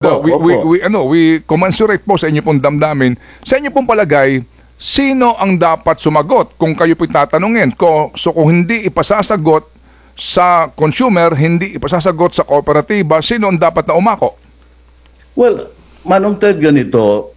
we commensurate po sa inyo pong damdamin. Sa inyo pong palagay, sino ang dapat sumagot kung kayo po'y tatanungin? So kung hindi ipasasagot sa consumer, hindi ipasasagot sa kooperatiba, sino ang dapat na umako? Well, Manong Ted, ganito,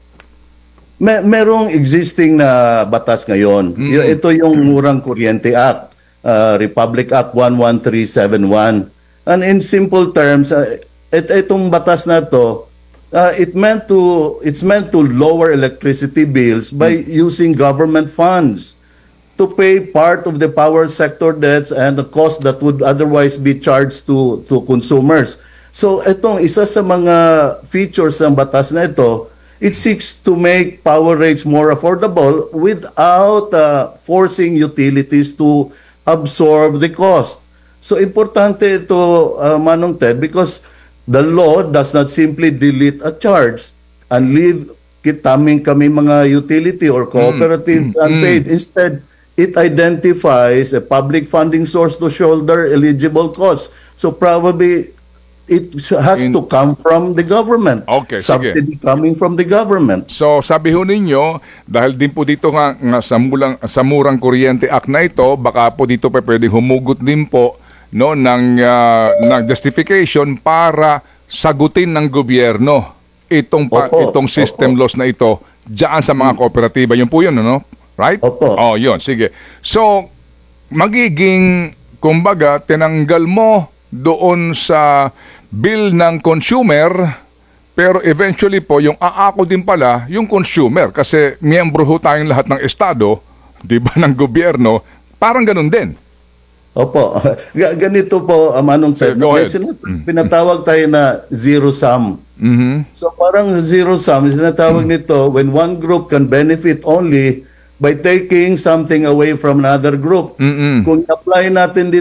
merong existing na batas ngayon. Ito yung Murang Kuryente Act, Republic Act 11371. And in simple terms, itong batas na to, it's meant to lower electricity bills by using government funds to pay part of the power sector debts and the cost that would otherwise be charged to consumers. So itong isa sa mga features ng batas na ito, it seeks to make power rates more affordable without forcing utilities to absorb the cost. So importante ito, Manong Ted, because the law does not simply delete a charge and leave kami mga utility or cooperatives unpaid. Instead, it identifies a public funding source to shoulder eligible costs. So probably it has to come from the government. Okay, subsidy coming from the government. So sabi ho ninyo, dahil din po dito nga sa Murang Kuryente Act na ito, baka po dito pa pwede humugot din po no ng justification para sagutin ng gobyerno itong system loss na ito diyan sa mga kooperatiba. Yun po yun, no? Right? Opo. Oh, yun. Sige. So magiging kumbaga tinanggal mo doon sa bill ng consumer, pero eventually po yung aako din pala yung consumer kasi miyembro ho tayong lahat ng estado, di ba, ng gobyerno, parang ganun din. Opo. Ganito po, Manong Ted. Pinatawag tayo na zero sum. So parang zero sum, sinatawag nito when one group can benefit only by taking something away from another group. Kung i-apply natin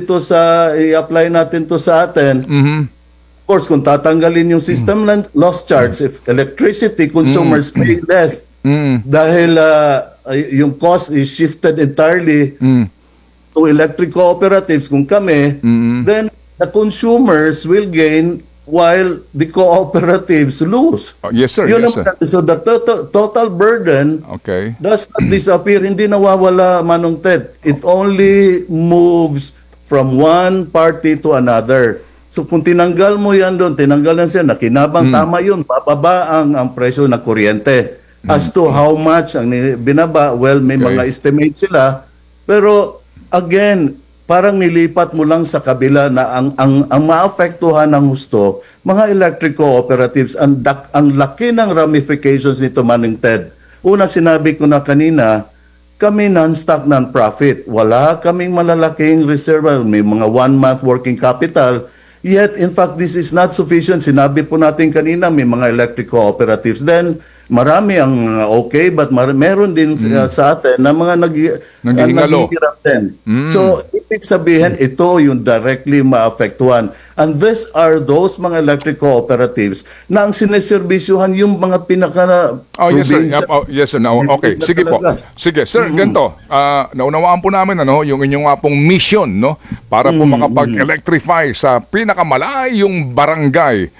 to sa atin, of course, kung tatanggalin yung system ng loss charge, if electricity consumers pay less dahil yung cost is shifted entirely to electric cooperatives, kung kami, then the consumers will gain while the cooperatives lose. Yes, sir. Yun Yes, sir. So the total burden does not disappear. Hindi nawawala, Manong Ted. It only moves from one party to another. So kung tinanggal mo yan doon, tinanggalan siya, nakinabang, tama yun, bababa ang presyo ng kuryente. As to how much ang binaba, well, may mga estimate sila. Pero again, parang nilipat mo lang sa kabila na ang maapektuhan ng husto, mga electric cooperatives, ang laki ng ramifications nito, Manong Ted. Una, sinabi ko na kanina, kami non-stock non-profit. Wala kaming malalaking reserve, may mga 1 month working capital. Yet, in fact, this is not sufficient. Sinabi po natin kanina, may mga electric cooperatives. Then, marami ang okay, but meron din sa atin na mga naghihirap din. So, ibig sabihin, ito yung directly maapektuhan. And these are those mga electric cooperatives na ang sineserbisyuhan yung mga pinaka... yes, sir. Yes, sir. Okay, sige po. Sige, sir, ganito. Naunawaan po namin yung inyong pong mission, no? Para po makapag-electrify sa pinakamalayong barangay.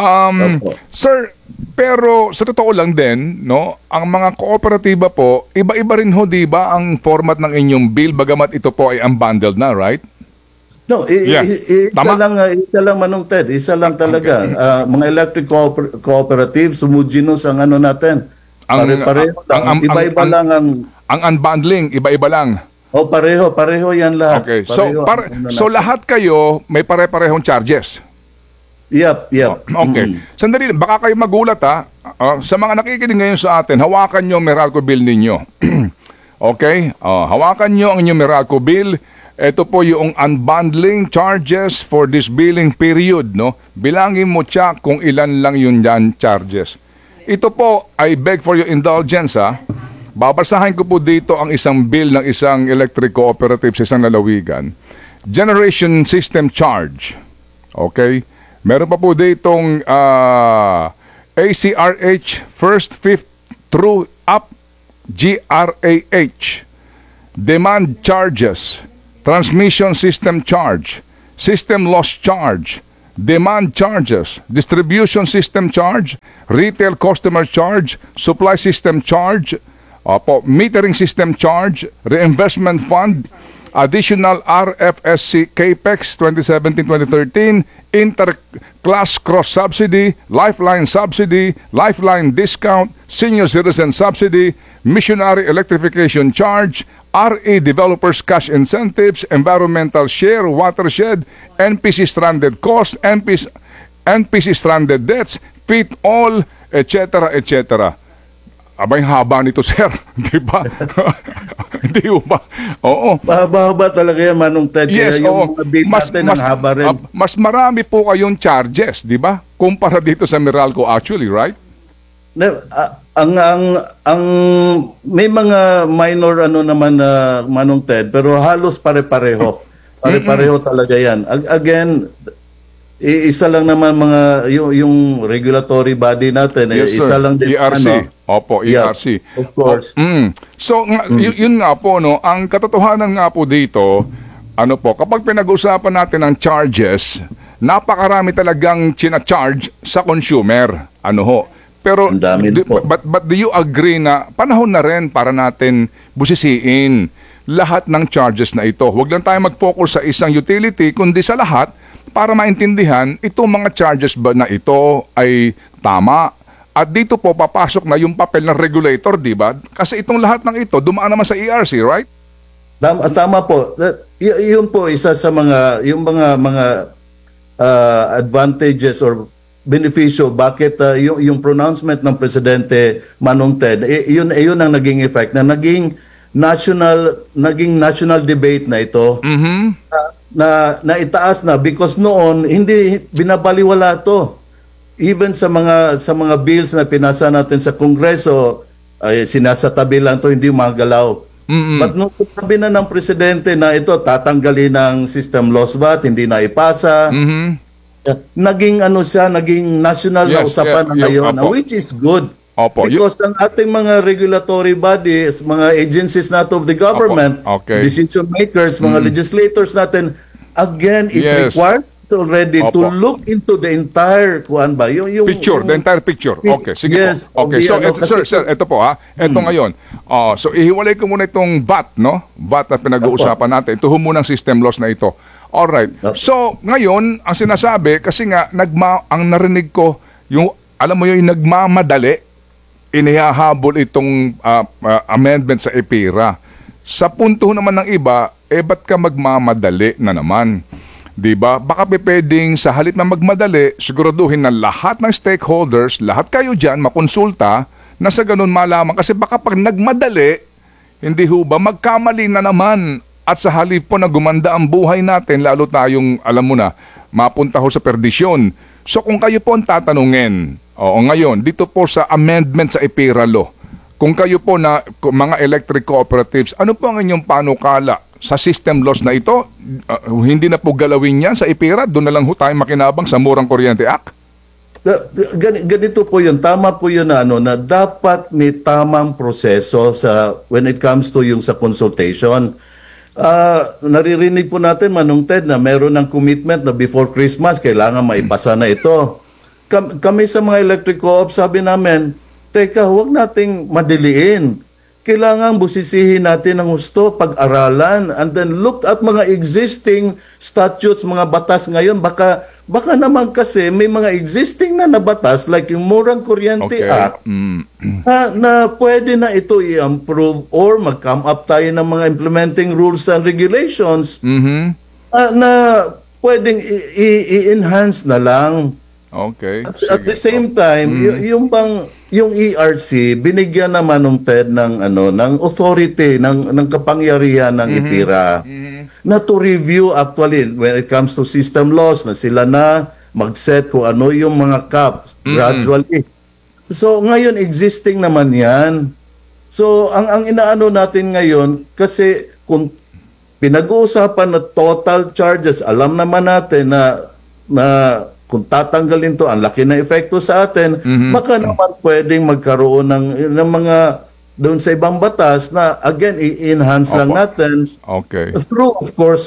Sir, pero sa totoo lang din, no, ang mga kooperatiba po, iba-iba rin ho, di ba, ang format ng inyong bill, bagamat ito po ay unbundled na, right? No, isa lang, Manong Ted, isa lang talaga. Mga electric cooperatives, homogeneous ang natin. Pare-pareho lang. Iba-iba lang ang... Ang unbundling, iba-iba lang. Pareho yan lahat. Okay, so lahat kayo may pare-parehong charges? Yep. Okay. Sandali, baka kayo magulat sa mga nakikinig ngayon sa atin, hawakan nyo Meralco bill ninyo. Okay? Hawakan nyo ang inyong Meralco bill. Ito po yung unbundling charges for this billing period, no? Bilangin mo siya kung ilan lang yun dyan charges. Ito po, I beg for your indulgence, Babasahin ko po dito ang isang bill ng isang electric cooperative sa isang lalawigan. Generation system charge. Okay? Meron pa po ditong ACRH first, fifth through up GRAH. Demand charges, transmission system charge, system loss charge, demand charges, distribution system charge, retail customer charge, supply system charge, metering system charge, reinvestment fund, additional RFSC CAPEX 2017-2013, inter-class cross-subsidy, lifeline subsidy, lifeline discount, senior citizen subsidy, missionary electrification charge, RE developers cash incentives, environmental share, watershed, NPC stranded cost, NPC stranded debts, fit all, etc., etc. Abay, haba nito, sir. Di ba? Di ba? Oo. Mahaba talaga yan, Manong Ted. Yes, Kaya yung mga bill natin ang haba rin. mas marami po kayong charges, di ba? Kumpara dito sa Meralco actually, right? Ang may mga minor ano naman na Manong Ted, pero halos pare-pareho. Pare-pareho talaga yan. Again, isa lang naman mga yung regulatory body natin, Yes, isa sir. lang din ERC. Opo, Yeah, ERC. of course. So, yun nga po, no, ang katotohanan nga po dito, ano po, kapag pinag-usapan natin ang charges, napakarami talagang china-charge sa consumer. Ano ho? Pero, Ang dami po. but do you agree na panahon na rin para natin busisiin lahat ng charges na ito? Huwag lang tayo mag-focus sa isang utility, kundi sa lahat para maintindihan itong mga charges ba na ito ay tama. At dito po papasok na yung papel ng regulator, di ba? Kasi itong lahat ng ito dumaan naman sa ERC, right? Tama po. Yun po isa sa mga advantages or benepisyo bakit yung pronouncement ng presidente Manong Ted yun ang naging effect na naging national debate na ito. Na itaas na because noon hindi binabaliwala to. Even sa mga bills na pinasa natin sa Kongreso ay sinasatabi lang to, hindi magalaw. But nung sabi na ng presidente na ito tatanggalin ng system loss VAT, hindi na ipasa. Naging naging national na usapan na ngayon, which is good. Opo. Because ang ating mga regulatory bodies, mga agencies natin of the government, Okay. decision makers, mga legislators natin, again, it Yes. requires already to Opo. look into the entire yung Picture, the entire picture. Okay, sige Yes, po. Okay, so kasi- sir, ito po ha. Ito ngayon. So ihiwalay ko muna itong VAT, no? VAT na pinag-uusapan natin. Ito ho munang system loss na ito. Alright. So, ngayon, ang sinasabi, kasi nga, ang narinig ko, yung, alam mo yung nagmamadali, inihahabol itong amendment sa EPIRA. Sa punto naman ng iba, ba't ka magmamadali na naman? Diba? Baka pwedeng sa halip na magmadali, siguraduhin na lahat ng stakeholders, lahat kayo dyan, makonsulta, na sa ganun malaman. Kasi baka pag nagmadali, hindi ho ba, magkamali na naman. At sa halip po na gumanda ang buhay natin, lalo tayong, alam mo na, mapunta ho sa perdisyon. So kung kayo po ang tatanungin, ngayon, dito po sa amendment sa EPIRA law, kung kayo po na mga electric cooperatives, ano po ang inyong panukala sa system loss na ito? Hindi na po galawin yan sa EPIRA? Doon na lang ho tayo makinabang sa Murang Kuryente Act? Ganito po yun. Tama po yun na dapat may tamang proseso when it comes to yung sa consultation. Naririnig po natin, Manong Ted, na meron ng commitment na before Christmas, kailangan maipasa na ito. Kami sa mga electric co-op, sabi namin, teka, huwag nating madiliin. Kailangan busisihin natin ng gusto, pag-aralan, and then look at mga existing statutes, mga batas ngayon. Baka naman kasi may mga existing na batas like yung Murang Kuryente Act na pwede na ito i-improve or mag-come up tayo ng mga implementing rules and regulations na pwedeng i-enhance na lang. Okay. At the same time, yung ERC binigyan naman ng TED ng authority ng kapangyarihan ng EPIRA na to review actually when it comes to system laws na sila na mag-set kung ano yung mga caps gradually. So ngayon existing naman 'yan. So ang inaano natin ngayon kasi kung pinag-uusapan na total charges, alam naman natin na kung tatanggalin to, ang laki na epekto sa atin, baka naman pwedeng magkaroon ng mga doon sa ibang batas na again i-enhance lang natin Okay. through of course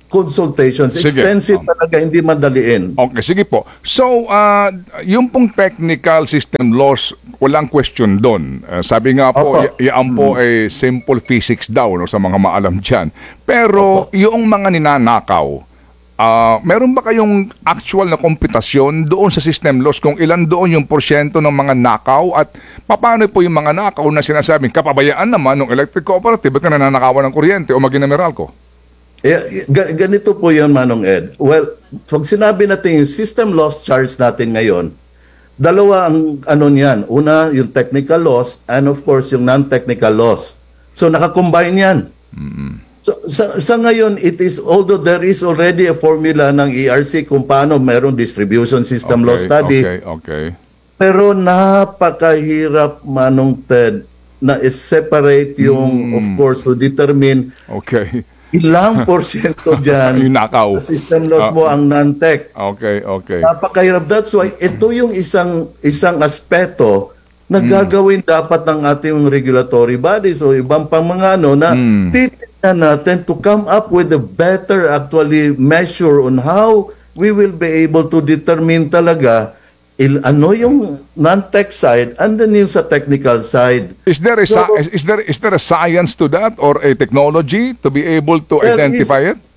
consultations. Sige. Extensive talaga, hindi madaliin. Okay, sige po. So, yung pong technical system laws, walang question doon. Sabi nga po, Opo. yan po ay simple physics daw no, sa mga maalam dyan. Pero yung mga ninanakaw, meron ba kayong actual na komputasyon doon sa system laws kung ilan doon yung porsyento ng mga nakaw at paano po yung mga nakaw na sinasabing kapabayaan naman ng electric cooperative at na nanakawan ng kuryente o maging na Meralco? Ganito po yun, Manong Ed. Well, pag sinabi natin yung system loss charge natin ngayon, dalawa ang ano niyan. Una, yung technical loss and of course, yung non-technical loss. So, nakakombine yan. So, sa ngayon, it is, although there is already a formula ng ERC kung paano meron distribution system loss study, Okay. pero napakahirap, Manong Ted, na is-separate yung, of course, to determine Okay. ilang porsyento dyan Yung nakaw. sa system loss mo ang non-tech. Okay. Napakahirap. That's why ito yung isang aspeto na gagawin dapat ng ating regulatory bodies o ibang pang mga ano na titignan natin to come up with a better actually measure on how we will be able to determine talaga ano yung non-tech side and then yung sa technical side. Is there a science to that or a technology to be able to identify it?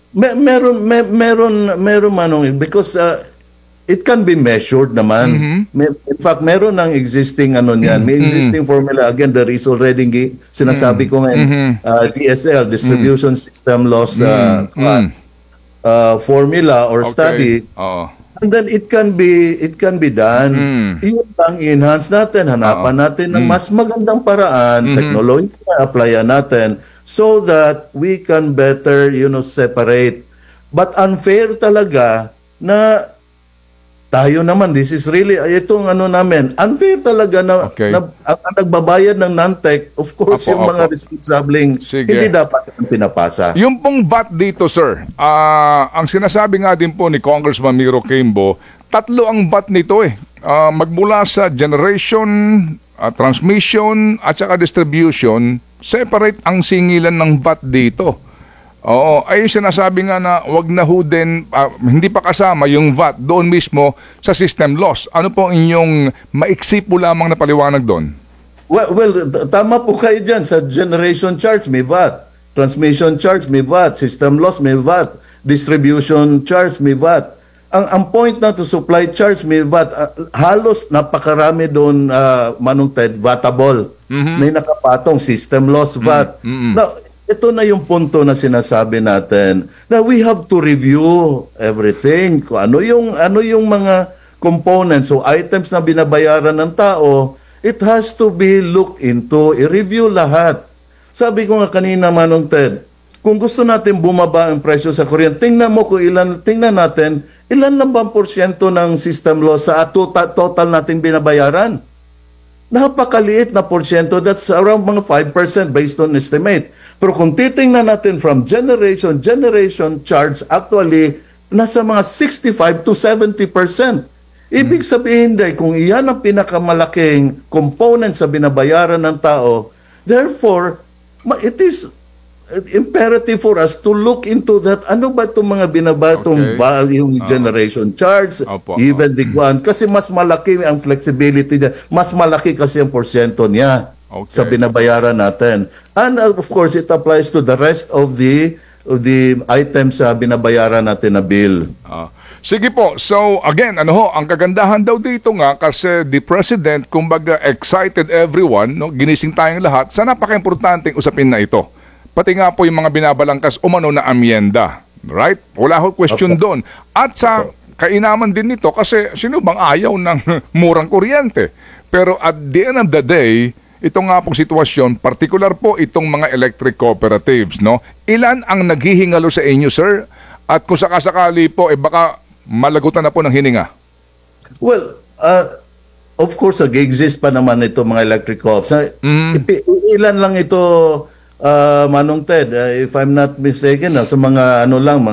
Meron Manong, because it can be measured naman. In fact, meron ng existing ano niyan. May existing formula. Again, there is already sinasabi ko ngayon, DSL, Distribution System Loss formula or study. And then it can be done. Iyon lang enhance natin, hanapan natin ng mas magandang paraan, technology na applyan natin so that we can better, separate. But unfair talaga na tayo naman, this is really, itong ano namin, unfair talaga na, ang nagbabayad ng non-tech, of course, yung mga responsibleng, hindi dapat ang pinapasa. Yung pong VAT dito, sir, ang sinasabi nga din po ni Congressman Miro Quimbo, tatlo ang VAT nito eh. Magmula sa generation, transmission, at saka distribution, separate ang singilan ng VAT dito. Oo, ay sinasabi nga na wag na ho din, hindi pa kasama yung VAT doon mismo sa system loss. Ano po ang inyong maiksi po lamang na paliwanag doon? Well, tama po kayo dyan. Sa generation charge may VAT, transmission charge may VAT, system loss may VAT, distribution charge may VAT. Ang point na to supply charge may VAT, halos napakarami doon, Manong Ted, vatable. May nakapatong system loss VAT. Now, ito na yung punto na sinasabi natin na we have to review everything. Kung ano yung mga components o items na binabayaran ng tao, it has to be looked into, i-review lahat. Sabi ko nga kanina, Manong Ted, kung gusto natin bumaba ang presyo sa kuryente, tingnan natin, ilan lang ba porsyento ng system loss sa total natin binabayaran? Napakaliit na porsyento, that's around mga 5% based on estimate. Pero kung titingnan natin from generation charge, actually, nasa mga 65 to 70%. Ibig sabihin dahil kung iyan ang pinakamalaking component sa binabayaran ng tao, therefore, it is imperative for us to look into that. Ano ba itong mga binabatong value generation charge, even the one, kasi mas malaki ang flexibility niya, mas malaki kasi ang porsyento niya sa binabayaran natin. And of course, it applies to the rest of the items sa binabayaran natin na bill. Sige po. So again, ang kagandahan daw dito nga kasi the President, kumbaga excited everyone, no, ginising tayong lahat sa napaka-importanteng usapin na ito. Pati nga po yung mga binabalangkas umano na amyenda. Right? Wala ho question doon. At sa kainaman din nito kasi sino bang ayaw ng murang kuryente? Pero at the end of the day, ito nga pong sitwasyon, particular po itong mga electric cooperatives, no? Ilan ang naghihingalo sa inyo, sir? At kung sakasakali po, baka malagutan na po ng hininga. Well, of course, nag-exist pa naman ito mga electric co-ops. Ilan lang ito, Manong Ted, if I'm not mistaken, sa mga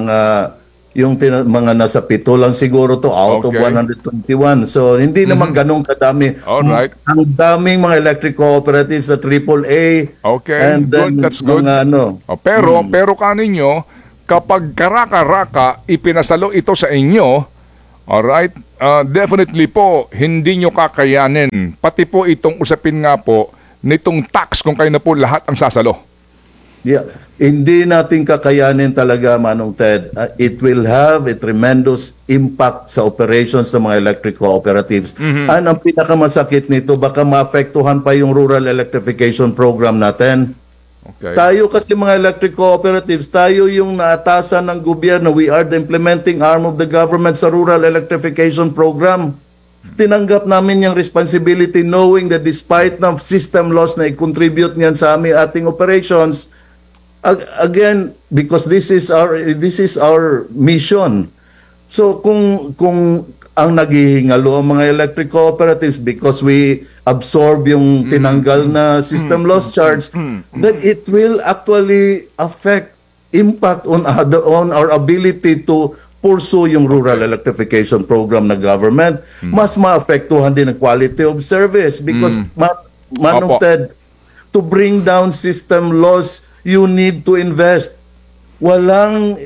mga nasa 7 lang siguro to out of 121. So hindi naman ganun kadami. Alright. Ang daming mga electric cooperatives sa AAA. Okay. And then That's good. Mga pero kaninyo, kapag karaka-raka ipinasalo ito sa inyo, alright, definitely po, hindi nyo kakayanin. Pati po itong usapin nga po, nitong tax kung kayo na po lahat ang sasalo. Yeah. Hindi natin kakayanin talaga, Manong Ted. It will have a tremendous impact sa operations ng mga electric cooperatives. And ang pinakamasakit nito, baka maapektuhan pa yung rural electrification program natin. Okay. Tayo kasi mga electric cooperatives, tayo yung naatasan ng gobyerno. We are the implementing arm of the government sa rural electrification program. Tinanggap namin yung responsibility knowing that despite ng system loss na i-contribute niyan sa ating operations, again, because this is our mission. So kung ang naghihingalo ang mga electric cooperatives because we absorb yung tinanggal na system loss charge, then it will actually impact on our ability to pursue yung rural electrification program na government. Mas maapektuhan din ang quality of service because Manong Opo. Ted, to bring down system loss, you need to invest. Walang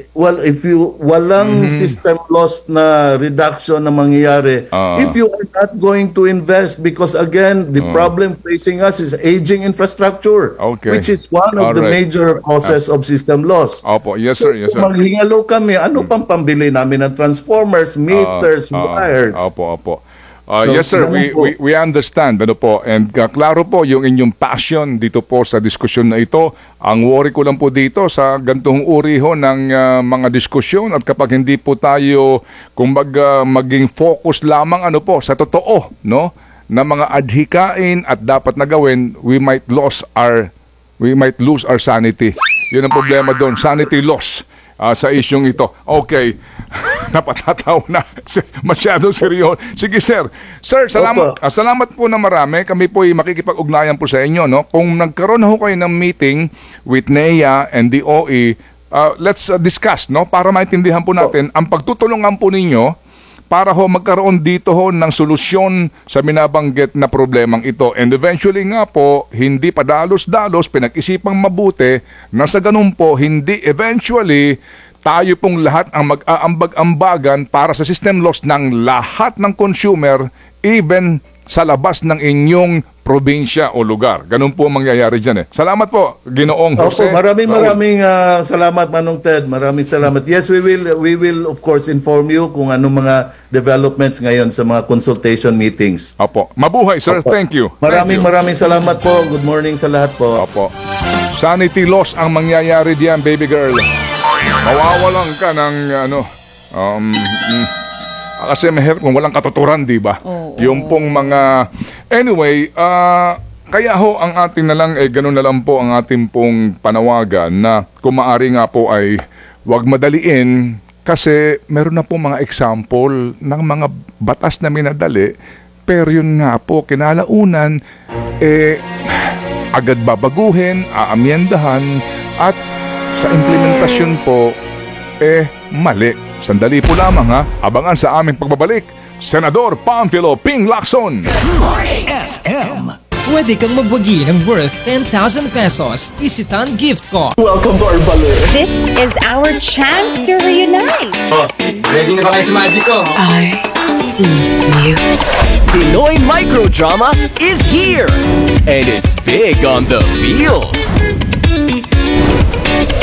system loss na reduction na mangyayari if you are not going to invest, because again the problem facing us is aging infrastructure, Okay. which is one of the Alright. major causes of system loss. Opo, yes sir, yes sir. Kung maghingalo kami, ano pang pambili namin ng transformers, meters, wires? Opo. Yes sir, we understand ano po, and klaro po yung inyong passion dito po sa diskusyon na ito. Ang worry ko lang po dito sa gantong uri ho ng mga diskusyon, at kapag hindi po tayo kumbaga maging focus lamang ano po sa totoo, no, na mga adhikain at dapat na gawin, we might lose our sanity. Yun ang problema doon, sanity loss sa isyong ito. Okay. Napatataw na. Masyadong seryoso. Sige sir. Sir, salamat po na marami. Kami po ay makikipag-ugnayan po sa inyo. No? Kung nagkaroon ho kayo ng meeting with NEA and DOE, let's discuss, no? Para maintindihan po natin ang pagtutulungan po ninyo para ho magkaroon dito ho ng solusyon sa binabanggit na problemang ito. And eventually nga po, hindi pa dalos-dalos, pinag-isipang mabuti na sa ganun po, hindi eventually tayo pong lahat ang mag-aambag-ambagan para sa system loss ng lahat ng consumer, even sa labas ng inyong probinsya o lugar. Ganun po ang mangyayari dyan eh. Salamat po, Ginoong Jose. Opo, maraming salamat, Manong Ted. Maraming salamat. Yes, we will of course inform you kung anong mga developments ngayon sa mga consultation meetings. Opo. Mabuhay, sir. Opo. Thank you. Maraming salamat po. Good morning sa lahat po. Opo. Sanity loss ang mangyayari diyan, baby girl. Mawawalan ka ng kasi mahirap kung walang katuturan, di ba? Yung pong mga anyway, kaya ho ang ating na lang ganun na lang po ang ating pong panawagan na kung maaari nga po ay wag madaliin, kasi meron na po mga example ng mga batas na minadali, pero yun nga po kinalaunan agad babaguhin, aamyendahan, at sa implementasyon po mali. Sandali po lamang ha. Abangan sa aming pagbabalik. Senador Pamphilo Ping Lacson. FM. Pwede kang magwagi ng worth 10,000 pesos Isitan gift card. Welcome to our ballet. This is our chance to reunite. Oh, ready na ba kayo sa magic ko? I see you. Pinoy microdrama is here, and it's big on the feels.